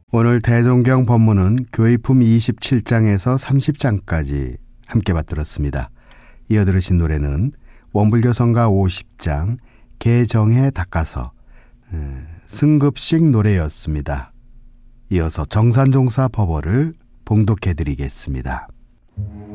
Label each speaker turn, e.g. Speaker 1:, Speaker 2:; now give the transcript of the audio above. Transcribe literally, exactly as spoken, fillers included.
Speaker 1: 오늘 대종경 법문은 교의품 이십칠 장에서 삼십 장까지 함께 받들었습니다. 이어 들으신 노래는 원불교성가 오십 장 개정에 닦아서 승급식 노래였습니다. 이어서 정산종사 법어를 봉독해 드리겠습니다.